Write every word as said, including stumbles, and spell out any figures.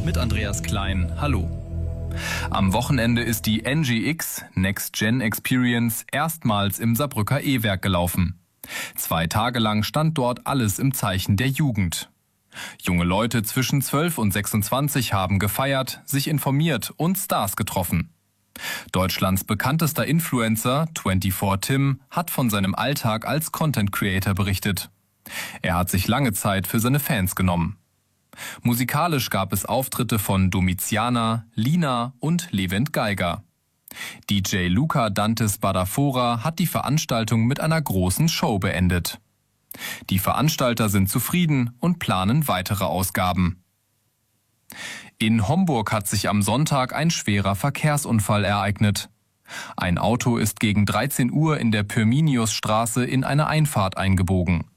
mit Andreas Klein. Hallo. Am Wochenende ist die N G X Next Gen Experience erstmals im Saarbrücker E-Werk gelaufen. Zwei Tage lang stand dort alles im Zeichen der Jugend. Junge Leute zwischen zwölf und sechsundzwanzig haben gefeiert, sich informiert und Stars getroffen. Deutschlands bekanntester Influencer, vierundzwanzig Tim, hat von seinem Alltag als Content Creator berichtet. Er hat sich lange Zeit für seine Fans genommen. Musikalisch gab es Auftritte von Domiziana, Lina und Levent Geiger. D J Luca Dantes Badafora hat die Veranstaltung mit einer großen Show beendet. Die Veranstalter sind zufrieden und planen weitere Ausgaben. In Homburg hat sich am Sonntag ein schwerer Verkehrsunfall ereignet. Ein Auto ist gegen dreizehn Uhr in der Pyrminiusstraße in eine Einfahrt eingebogen.